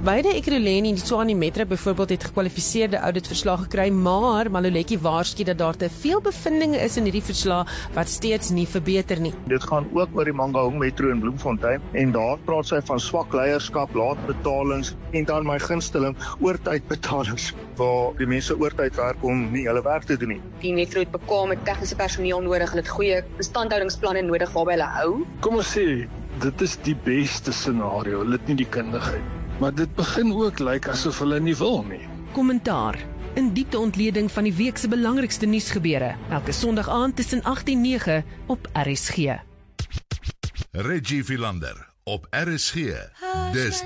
Beide Ekurhuleni en die Tshwane Metro byvoorbeeld het gekwalifiseerde auditverslag gekry, maar Maluleki waarsku dat daar te veel bevindinge is in hierdie verslag wat steeds nie verbeter nie. Dit gaan ook oor die Mangaung Metro in Bloemfontein en daar praat sy van swak leierskap, laat betalings en dan my gunsteling oortydbetalings waar die mense oortyd werk om nie hulle werk te doen nie. Die metro het bekwame tegniese personeel nodig, hulle het goeie instandhoudingsplanne nodig waarby hulle hou. Kom ons sê, dit is die beste scenario, hulle het nie die kundigheid. Maar dit begin ook lyk asof hulle nie wil nie. Kommentaar. In diepte ontleding van die week se belangrikste nuusgebeure. Elke Sondag aand tussen 8 en 9 op RSG. Reggie Philander op RSG. Dis